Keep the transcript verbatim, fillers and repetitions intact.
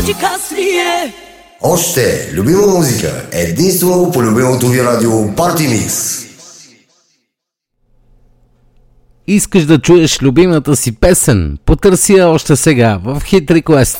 Още любима музика, единствено по любимото ви радио Парти Микс. Искаш да чуеш любимата си песен? Потърси я още сега в Hit Request.